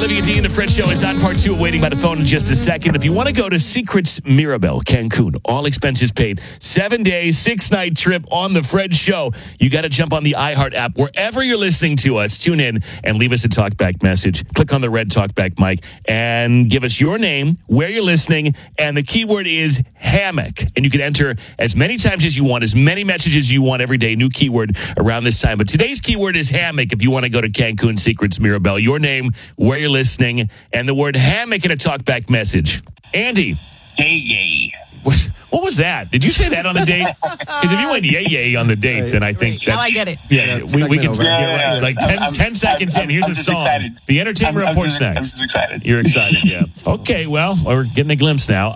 Olivia D. and the Fred Show is on part 2 of Waiting by the Phone in just a second. If you want to go to Secrets Mirabel, Cancun, all expenses paid, 7-day, 6-night trip on the Fred Show. You got to jump on the iHeart app. Wherever you're listening to us, tune in and leave us a talkback message. Click on the red talkback mic and give us your name, where you're listening, and the keyword is hammock. And you can enter as many times as you want, as many messages you want every day, new keyword around this time. But today's keyword is hammock if you want to go to Cancun Secrets Mirabel. Your name, where you're listening, and the word hammock in a talkback message. Andy. Yay. What was that? Did you say that on the date? Because if you went yay on the date, then I think that... Now I get it. Yeah, we can... Yeah. Like 10 seconds in, here's a song. Excited. The Entertainment Report's next. I'm just excited. You're excited, yeah. Okay, well, we're getting a glimpse now.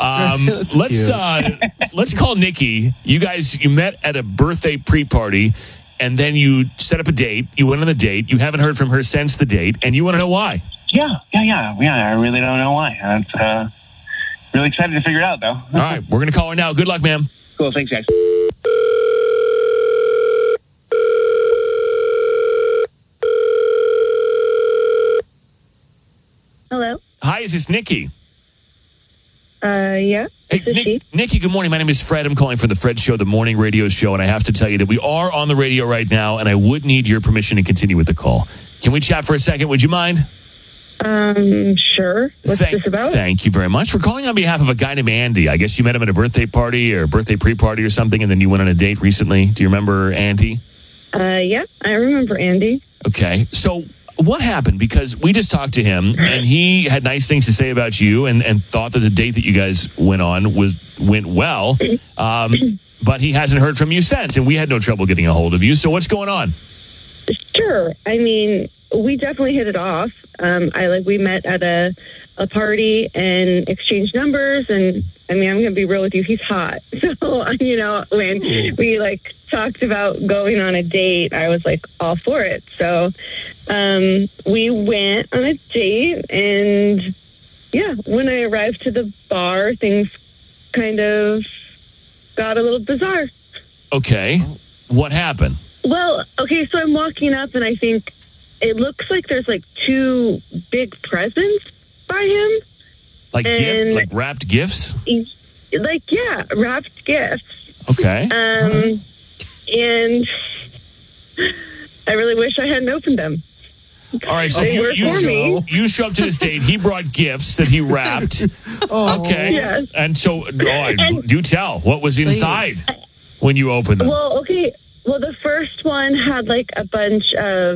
Let's call Nikki. You met at a birthday pre-party, and then you set up a date. You went on the date. You haven't heard from her since the date, and you want to know why. Yeah. I really don't know why. That's really excited to figure it out, though. All right, we're going to call her now. Good luck, ma'am. Cool, thanks, guys. Hello. Hi, is this Nikki? Yeah. Hey, This is she. Nikki, good morning. My name is Fred. I'm calling from the Fred Show, the morning radio show, and I have to tell you that we are on the radio right now, and I would need your permission to continue with the call. Can we chat for a second? Would you mind? Sure. What's this about? Thank you very much. We're calling on behalf of a guy named Andy. I guess you met him at a birthday party or a birthday pre-party or something, and then you went on a date recently. Do you remember Andy? Yeah, I remember Andy. Okay. So what happened? Because we just talked to him, and he had nice things to say about you and thought that the date that you guys went on went well, but he hasn't heard from you since, and we had no trouble getting a hold of you. So what's going on? Sure. I mean, we definitely hit it off. We met at a party and exchanged numbers, and I mean, I'm going to be real with you. He's hot. So, when we talked about going on a date, I was all for it. So, we went on a date, and yeah, when I arrived to the bar, things kind of got a little bizarre. Okay. What happened? Well, okay, so I'm walking up, and I think it looks like there's 2 big presents by him. Wrapped gifts? Yeah, wrapped gifts. Okay. And I really wish I hadn't opened them. All right, so They were for me. you show up to this date. He brought gifts that he wrapped. Okay. Yes. And so, do tell. What was inside when you opened them? Well, okay. Well, the first one had a bunch of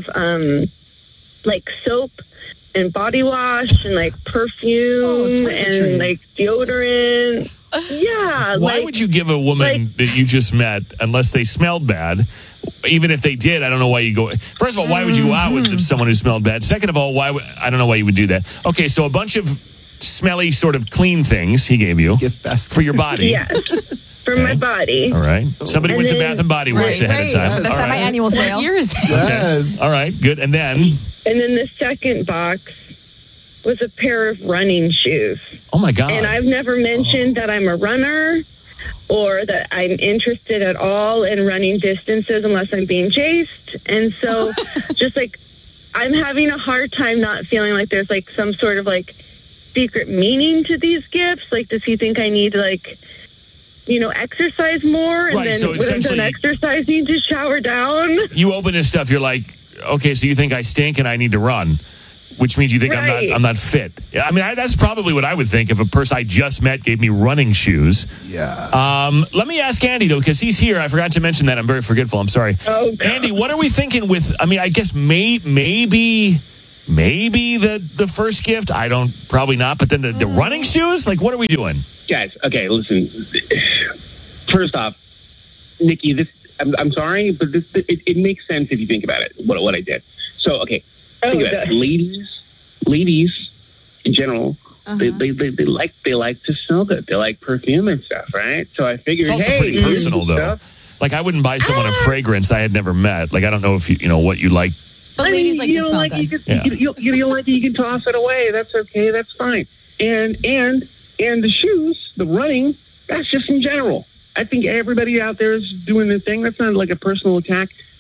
soap and body wash and perfume and deodorant. Yeah. Why would you give a woman that you just met unless they smelled bad? Even if they did, I don't know why you go. First of all, why would you go out with someone who smelled bad? Second of all, I don't know why you would do that. Okay, so a bunch of smelly, sort of clean things he gave you for your body. Yes. For my body. All right. Somebody went to Bath and Body Works ahead of time. The semi-annual sale. What year is that? Okay. All right. Good. And then the second box was a pair of running shoes. Oh, my God. And I've never mentioned that I'm a runner or that I'm interested at all in running distances unless I'm being chased. And so I'm having a hard time not feeling like there's some sort of secret meaning to these gifts. Does he think I need to exercise more? And Right, then so when I'm done essentially- exercising to shower down? you open this stuff, you're like, okay, so you think I stink and I need to run, which means you think Right. I'm not fit. I mean, that's probably what I would think if a person I just met gave me running shoes. Yeah. Let me ask Andy, though, because he's here. I forgot to mention that. I'm very forgetful. I'm sorry. Oh, God. Andy, what are we thinking with, I guess maybe the first gift? Probably not. But then the running shoes? What are we doing? Guys, okay, listen. First off, Nikki, I'm sorry, but it makes sense if you think about it, what I did. So, okay, think about it. Ladies in general, they like to smell good. They like perfume and stuff, right? So I figured, It's also pretty personal, though. I wouldn't buy someone a fragrance I had never met. I don't know if you know what you like. But ladies like to smell good. You don't like it, you can toss it away. That's okay. That's fine. And the shoes, the running, that's just in general. I think everybody out there is doing their thing. That's not a personal attack.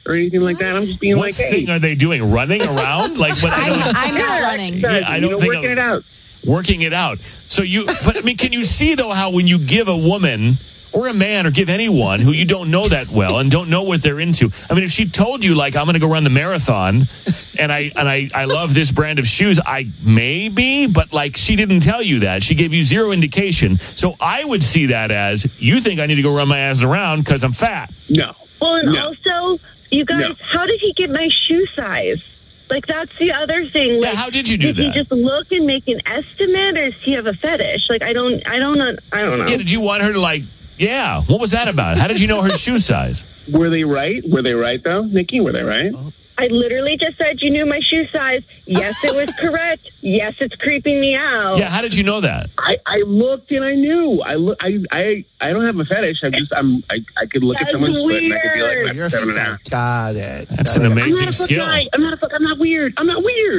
or anything like that. I'm just being what thing are they doing? Running around? Like what? I'm not running. Yeah, I don't think working it out. Working it out. So but I mean, can you see though how when you give a woman or a man or give anyone who you don't know that well and don't know what they're into. I mean, if she told you like, I'm going to go run the marathon and I love this brand of shoes, I maybe, but like she didn't tell you that. She gave you zero indication. So I would see that as you think I need to go run my ass around because I'm fat. No. Well, and also, you guys, how did he get my shoe size? Like, that's the other thing. Like, yeah, how did you do that? Did he just look and make an estimate, or does he have a fetish? Like, I don't know. Yeah, did you want her to like, yeah, what was that about? How did you know her shoe size? Were they right? Were they right, though, Nikki? Were they right? I literally just said you knew my shoe size. Yes, it was correct. Yes, it's creeping me out. Yeah, how did you know that? I looked and I knew. I don't have a fetish. I could look at someone's foot and I could be like, You're 7.5. Got it. That's an amazing skill. I'm not weird. I'm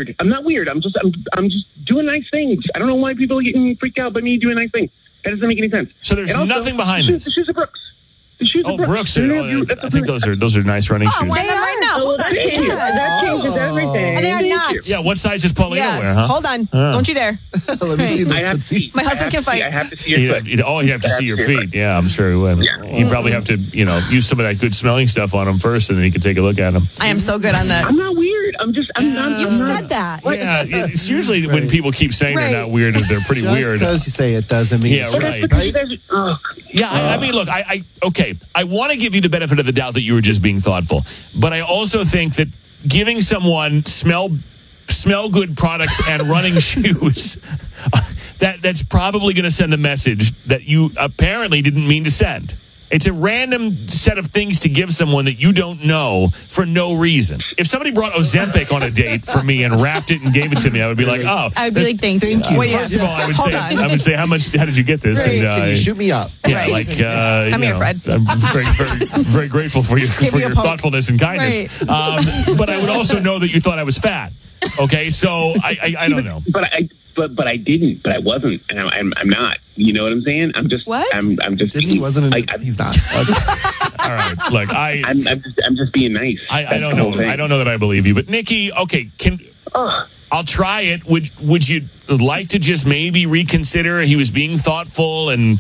just doing nice things. I don't know why people are getting freaked out by me doing nice things. That doesn't make any sense. So there's nothing behind this. The shoes are Brooks. Brooks. I think those are nice running shoes. Wear them right now. Hold on. That changes everything. And they are not. Yeah, what size does Paulina wear, huh? Hold on. Don't you dare. Let me see those tootsies. My husband can fight. I have to see your foot. You have to see your feet. Yeah, I'm sure he would. Yeah. You probably have to, use some of that good smelling stuff on them first, and then you can take a look at them. I am so good on that. I'm not weird. You've said that. Yeah, it's usually when people keep saying they're not weird, they're pretty Just weird. because you say it doesn't mean Yeah, it's right. Yeah, I mean, look, I want to give you the benefit of the doubt that you were just being thoughtful, but I also think that giving someone smell good products and running shoes, that's probably going to send a message that you apparently didn't mean to send. It's a random set of things to give someone that you don't know for no reason. If somebody brought Ozempic on a date for me and wrapped it and gave it to me, I would be like, oh. I'd be like, thank you. First of all, I would say, how did you get this? Right. And, Can you shoot me up? Yeah, Right. like, Come here, Fred. I'm very, very, very grateful for your a poke. thoughtfulness and kindness. Right. But I would also know that you thought I was fat. Okay, so I don't know. But I didn't. But I wasn't, and I'm not. You know what I'm saying? I'm just. What? I'm just. Didn't he wasn't? He's not. All right, look, I'm just being nice. I don't know. I don't know that I believe you, but Nikki, okay, I'll try it. Would you like to just maybe reconsider? He was being thoughtful and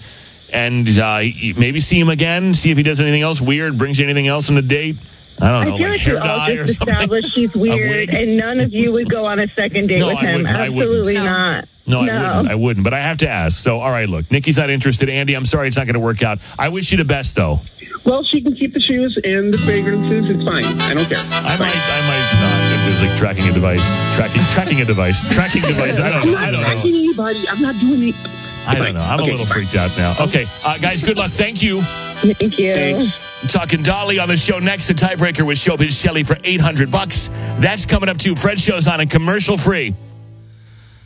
maybe see him again, see if he does anything else weird, brings you anything else on the date. I don't know, I feel like hair you all dye or just something. established he's weird, and none of you would go on a second date with him. Absolutely not. No, I wouldn't. But I have to ask. So, all right, look, Nikki's not interested. Andy, I'm sorry it's not going to work out. I wish you the best, though. Well, she can keep the shoes and the fragrances. It's fine. I don't care. I might not. If there's like tracking a device. I don't know. I'm not tracking anybody. I'm not doing it. I don't know. I'm a little freaked out now. Okay, guys, good luck. Thank you. Thank you. Thanks. Talking Dolly on the show next. The tiebreaker with Showbiz Shelley for $800. That's coming up too. Fred Show's on and commercial free.